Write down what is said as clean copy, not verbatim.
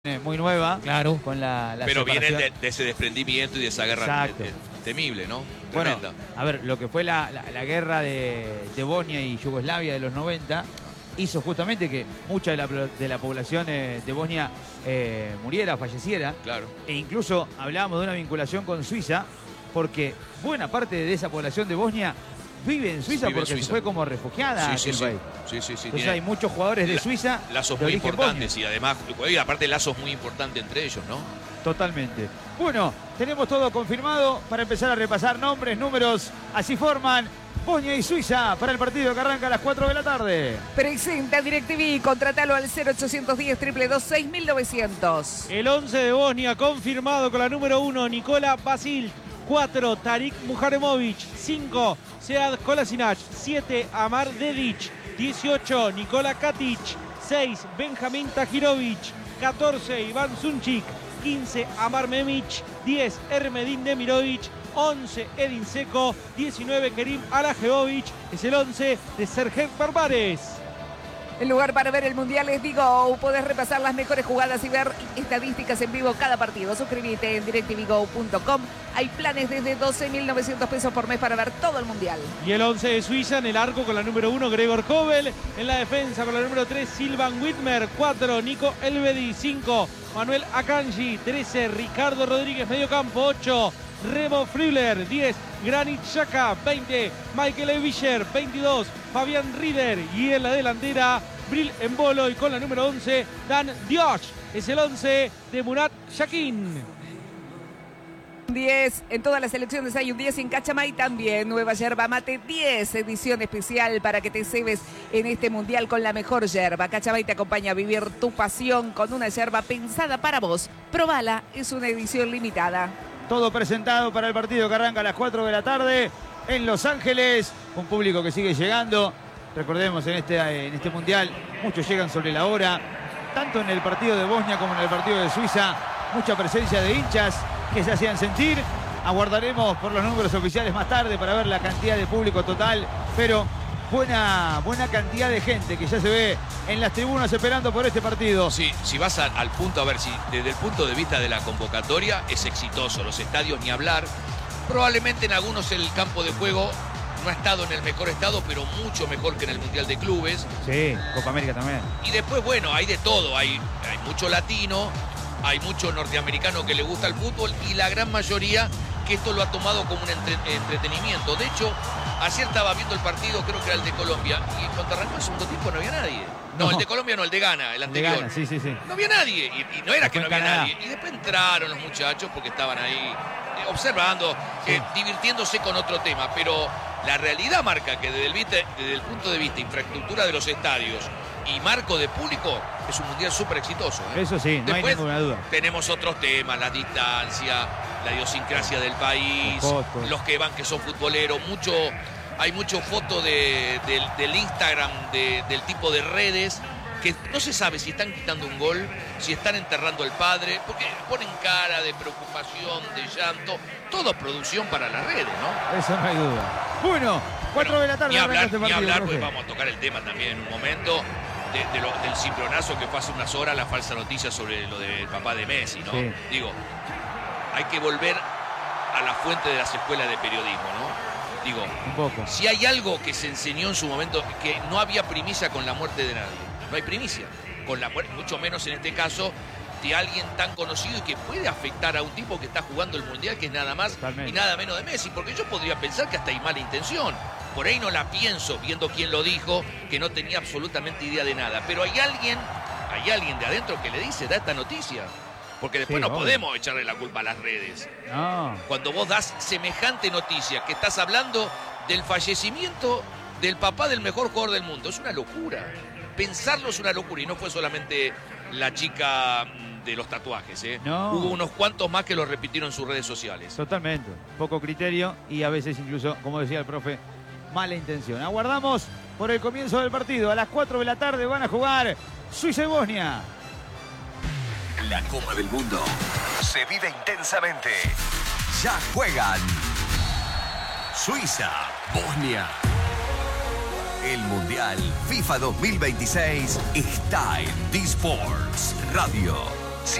muy nueva, claro, con la pero separación. viene de ese desprendimiento y de esa guerra temible, ¿no? Tremenda. Bueno, a ver, lo que fue la guerra de Bosnia y Yugoslavia de los 90 hizo justamente que mucha de la población de Bosnia muriera, falleciera. Claro. E incluso hablábamos de una vinculación con Suiza, porque buena parte de esa población de Bosnia vive en Suiza porque se fue como refugiada a aquel país. Sí. Entonces hay muchos jugadores de Suiza lazos de muy origen importantes bosnio. y además, aparte lazos muy importantes entre ellos, ¿no? Totalmente. Bueno, tenemos todo confirmado para empezar a repasar nombres, números. Así forman Bosnia y Suiza para el partido que arranca a las 4 de la tarde. Presenta DirecTV, contratalo al 0810 222 6900. El 11 de Bosnia confirmado con la número 1, Nikola Basil. 4, Tarik Muharemovic. 5, Sead Kolasinac. 7, Amar Dedic. 18, Nikola Katic. 6, Benjamin Tahirovic. 14, Ivan Sunčić. 15, Amar Memic. 10, Ermedin Demirovic. 11, Edin Dzeko. 19, Kerim Alajevic. Es el 11 de Sergej Barbares. El lugar para ver el Mundial es Digo. Podés repasar las mejores jugadas y ver estadísticas en vivo cada partido. Suscríbete en directvgo.com. Hay planes desde 12.900 pesos por mes para ver todo el Mundial. Y el 11 de Suiza en el arco con la número 1, Gregor Kobel. En la defensa con la número 3, Silvan Whitmer. 4, Nico Elvedi. 5, Manuel Akanji. 13, Ricardo Rodríguez, mediocampo. 8, Remo Früller. 10, Granit Xhaka. 20, Michael Evischer. 22, Fabián Rieder. Y en la delantera, Bril Embolo. Y con la número 11, Dan Dios. Es el 11 de Murat Yakin. 10, en todas las selecciones hay un 10 en Cachamay también. Nueva Yerba Mate 10, edición especial para que te cebes en este Mundial con la mejor yerba. Cachamay te acompaña a vivir tu pasión con una yerba pensada para vos. Probala, es una edición limitada. Todo presentado para el partido que arranca a las 4 de la tarde en Los Ángeles. Un público que sigue llegando. Recordemos, en este Mundial muchos llegan sobre la hora. Tanto en el partido de Bosnia como en el partido de Suiza. Mucha presencia de hinchas que se hacían sentir. Aguardaremos por los números oficiales más tarde para ver la cantidad de público total. Pero buena cantidad de gente que ya se ve en las tribunas esperando por este partido. Sí, si vas al punto, a ver, si desde el punto de vista de la convocatoria es exitoso. Los estadios ni hablar. Probablemente en algunos el campo de juego no ha estado en el mejor estado, pero mucho mejor que en el Mundial de Clubes. Sí, Copa América también. Y después, bueno, hay de todo. Hay mucho latino, hay mucho norteamericano que le gusta el fútbol y la gran mayoría que esto lo ha tomado como un entretenimiento. De hecho, ayer estaba viendo el partido, creo que era el de Colombia, y cuando arrancó el segundo tiempo no había nadie. No, el de Colombia no, el de Ghana, el anterior. De Ghana, sí. No había nadie, y no era que no había Canadá. nadie. Y después entraron los muchachos porque estaban ahí observando, divirtiéndose con otro tema. Pero la realidad marca que desde el punto de vista infraestructura de los estadios y marco de público, es un mundial súper exitoso. Eso sí, no Después, hay ninguna duda. tenemos otros temas, la distancia, la idiosincrasia del país, los que van que son futboleros, hay mucho foto del Instagram, del tipo de redes, que no se sabe si están quitando un gol, si están enterrando al padre, porque ponen cara de preocupación, de llanto, todo producción para las redes, ¿no? Eso no hay duda. Bueno, 4 de la tarde. Ni hablar, este partido, pues profe. vamos a tocar el tema también en un momento del cimbronazo que fue hace unas horas, la falsa noticia sobre lo del papá de Messi, ¿no? Sí. Digo, hay que volver a la fuente de las escuelas de periodismo, ¿no? Digo, Un poco. si hay algo que se enseñó en su momento, que no había primicia con la muerte de nadie. No hay primicia. Con la muerte, mucho menos en este caso, de alguien tan conocido y que puede afectar a un tipo que está jugando el Mundial, que es nada más Totalmente. y nada menos de Messi. Porque yo podría pensar que hasta hay mala intención. Por ahí no la pienso, viendo quién lo dijo, que no tenía absolutamente idea de nada. Pero hay alguien de adentro que le dice, da esta noticia. Porque después Sí, no obvio. podemos echarle la culpa a las redes. No. Cuando vos das semejante noticia, que estás hablando del fallecimiento del papá del mejor jugador del mundo, es una locura. Pensarlo es una locura, y no fue solamente la chica de los tatuajes, ¿eh? No. Hubo unos cuantos más que lo repitieron en sus redes sociales. Totalmente. Poco criterio y a veces incluso, como decía el profe, mala intención. Aguardamos por el comienzo del partido. A las 4 de la tarde van a jugar Suiza y Bosnia. La Copa del Mundo se vive intensamente. Ya juegan Suiza, Bosnia. El Mundial FIFA 2026 está en D-Sports Radio.